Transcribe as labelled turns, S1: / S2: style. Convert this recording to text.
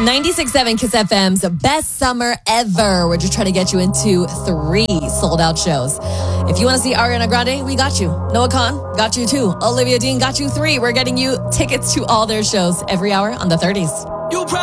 S1: 96.7 Kiss FM's best summer ever. We're just trying to get you into 3 sold-out shows. If you want to see Ariana Grande, we got you. Noah Khan, got you 2. Olivia Dean, got you 3. We're getting you tickets to all their shows every hour on the 30s.